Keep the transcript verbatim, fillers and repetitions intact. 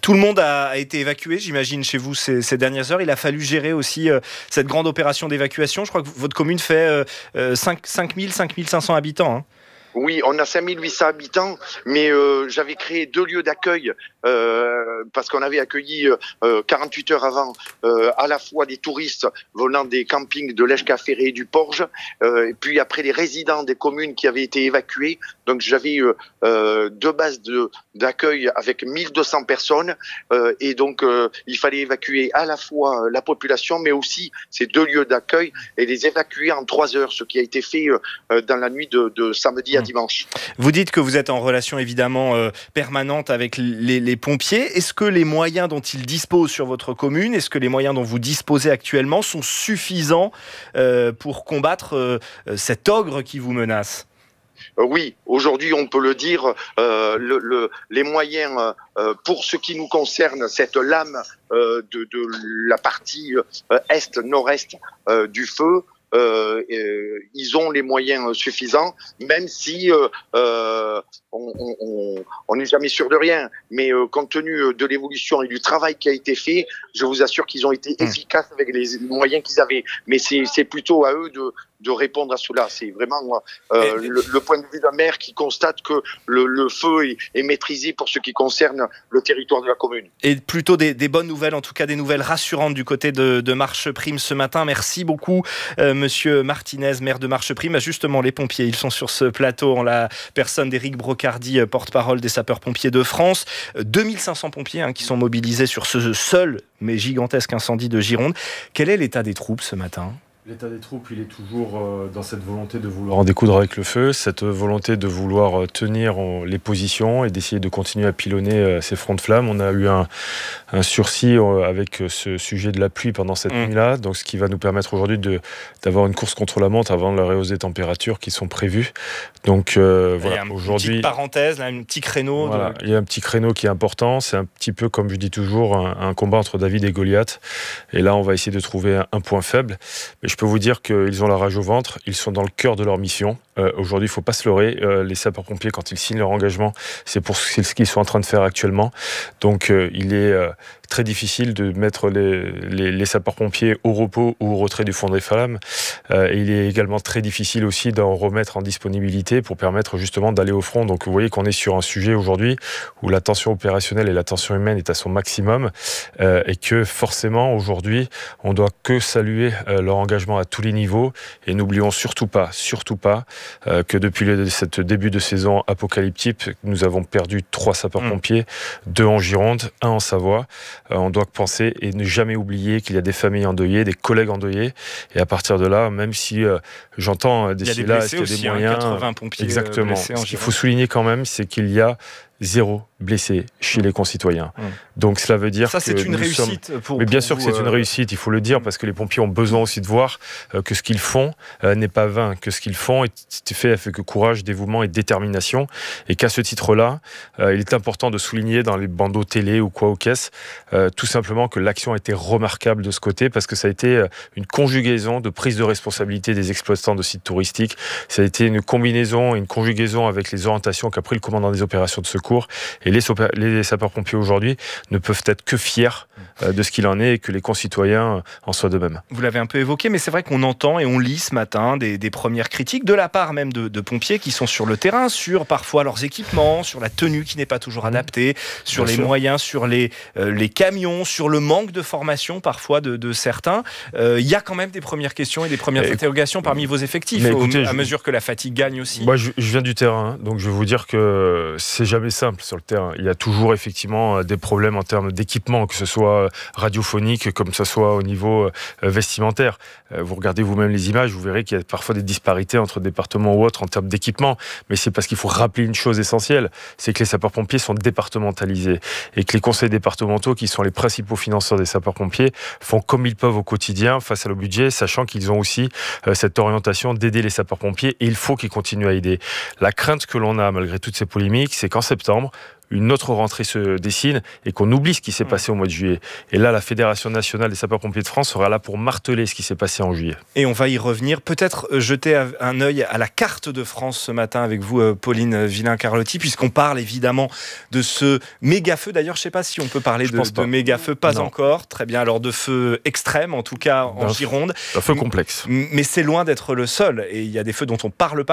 Tout le monde a, a été évacué, j'imagine, chez vous ces, ces dernières heures. Il a fallu gérer aussi euh, cette grande opération d'évacuation. Je crois que votre commune fait euh, cinq mille, cinq mille cinq cents habitants. Hein. Oui, on a cinq mille huit cents habitants, mais euh, j'avais créé deux lieux d'accueil euh, parce qu'on avait accueilli euh, quarante-huit heures avant euh, à la fois des touristes venant des campings de l'Èche-Caféré et du Porge, euh, et puis après les résidents des communes qui avaient été évacués. Donc j'avais euh, deux bases de, d'accueil avec mille deux cents personnes euh, et donc euh, il fallait évacuer à la fois la population, mais aussi ces deux lieux d'accueil et les évacuer en trois heures, ce qui a été fait euh, dans la nuit de, de samedi à dimanche. Vous dites que vous êtes en relation évidemment euh, permanente avec les, les pompiers. Est-ce que les moyens dont ils disposent sur votre commune, est-ce que les moyens dont vous disposez actuellement sont suffisants euh, pour combattre euh, cet ogre qui vous menace ? Oui, aujourd'hui, on peut le dire, euh, le, le, les moyens, euh, pour ce qui nous concerne, cette lame euh, de, de la partie euh, est-nord-est euh, du feu, Euh, euh, ils ont les moyens suffisants, même si euh, euh, on n'est jamais sûr de rien. Mais euh, compte tenu de l'évolution et du travail qui a été fait, je vous assure qu'ils ont été efficaces avec les moyens qu'ils avaient. Mais c'est, c'est plutôt à eux de, de répondre à cela. C'est vraiment euh, le, le point de vue d'un maire qui constate que le, le feu est, est maîtrisé pour ce qui concerne le territoire de la commune. Et plutôt des, des bonnes nouvelles, en tout cas des nouvelles rassurantes du côté de, de Marcheprime ce matin. Merci beaucoup, euh, Monsieur Martinez, maire de Marcheprime. Justement, les pompiers, ils sont sur ce plateau en la personne d'Éric Brocardi, porte-parole des sapeurs-pompiers de France. deux mille cinq cents pompiers hein, qui sont mobilisés sur ce seul mais gigantesque incendie de Gironde. Quel est l'état des troupes ce matin ? L'état des troupes, il est toujours euh, dans cette volonté de vouloir en découdre avec le feu, cette volonté de vouloir euh, tenir en, les positions et d'essayer de continuer à pilonner euh, ces fronts de flammes. On a eu un, un sursis euh, avec ce sujet de la pluie pendant cette mmh. nuit-là, donc ce qui va nous permettre aujourd'hui de, d'avoir une course contre la montre avant la réhausse des températures qui sont prévues. Donc euh, voilà, il y a aujourd'hui, une petite parenthèse, là, un petit créneau. Voilà, de... il y a un petit créneau qui est important. C'est un petit peu, comme je dis toujours, un, un combat entre David et Goliath. Et là, on va essayer de trouver un, un point faible. Mais je peux vous dire qu'ils ont la rage au ventre, ils sont dans le cœur de leur mission. Euh, aujourd'hui, il ne faut pas se leurrer. Euh, les sapeurs-pompiers, quand ils signent leur engagement, c'est pour c'est ce qu'ils sont en train de faire actuellement. Donc, euh, il est euh, très difficile de mettre les, les, les sapeurs-pompiers au repos ou au retrait du fond des flammes. Euh, et il est également très difficile aussi d'en remettre en disponibilité pour permettre justement d'aller au front. Donc, vous voyez qu'on est sur un sujet aujourd'hui où la tension opérationnelle et la tension humaine est à son maximum euh, et que forcément, aujourd'hui, on ne doit que saluer euh, leur engagement à tous les niveaux. Et n'oublions surtout pas, surtout pas, Euh, que depuis le cette début de saison apocalyptique, nous avons perdu trois sapeurs-pompiers, mmh. deux en Gironde, un en Savoie. Euh, on doit penser et ne jamais oublier qu'il y a des familles endeuillées, des collègues endeuillés. Et à partir de là, même si euh, j'entends d'ici là, est-ce qu'il y a des moyens, hein, quatre-vingts pompiers exactement. blessés en Ce qu'il faut souligner quand même, c'est qu'il y a zéro blessé chez mmh. les concitoyens. Mmh. Donc cela veut dire ça, que c'est une réussite sommes... pour, Mais bien pour sûr vous, que c'est euh... une réussite, il faut le dire, parce que les pompiers ont besoin aussi de voir euh, que ce qu'ils font euh, n'est pas vain, que ce qu'ils font est fait avec courage, dévouement et détermination, et qu'à ce titre-là, euh, il est important de souligner dans les bandeaux télé ou quoi aux caisses, euh, tout simplement que l'action a été remarquable de ce côté, parce que ça a été une conjugaison de prise de responsabilité des exploitants de sites touristiques, ça a été une combinaison, une conjugaison avec les orientations qu'a pris le commandant des opérations de secours, et les les sapeurs-pompiers aujourd'hui ne peuvent être que fiers euh, de ce qu'il en est et que les concitoyens en soient de même. Vous l'avez un peu évoqué, mais c'est vrai qu'on entend et on lit ce matin des, des premières critiques de la part même de, de pompiers qui sont sur le terrain, sur parfois leurs équipements, sur la tenue qui n'est pas toujours adaptée, sur Bien les sûr. moyens, sur les, euh, les camions, sur le manque de formation parfois de, de certains. Il euh, y a quand même des premières questions et des premières et interrogations parmi vos effectifs, mais écoutez, au, à je, mesure que la fatigue gagne aussi. Moi, je, je viens du terrain, donc je vais vous dire que c'est jamais simple sur le terrain. Il y a toujours effectivement des problèmes en termes d'équipement, que ce soit radiophonique, comme que ce soit au niveau vestimentaire. Vous regardez vous-même les images, vous verrez qu'il y a parfois des disparités entre départements ou autres en termes d'équipement. Mais c'est parce qu'il faut rappeler une chose essentielle, c'est que les sapeurs-pompiers sont départementalisés et que les conseils départementaux, qui sont les principaux financeurs des sapeurs-pompiers, font comme ils peuvent au quotidien face à leur budget, sachant qu'ils ont aussi cette orientation d'aider les sapeurs-pompiers et il faut qu'ils continuent à aider. La crainte que l'on a, malgré toutes ces polémiques, c'est qu'en septembre, une autre rentrée se dessine et qu'on oublie ce qui s'est passé au mois de juillet. Et là, la Fédération nationale des sapeurs-pompiers de France sera là pour marteler ce qui s'est passé en juillet. Et on va y revenir. Peut-être jeter un œil à la carte de France ce matin avec vous, Pauline Villain-Carlotti, puisqu'on parle évidemment de ce méga-feu. D'ailleurs, je ne sais pas si on peut parler de, de méga-feu, pas non. encore. Très bien, alors de feu extrême, en tout cas en un Gironde. Un feu complexe. Mais c'est loin d'être le seul. Et il y a des feux dont on ne parle pas.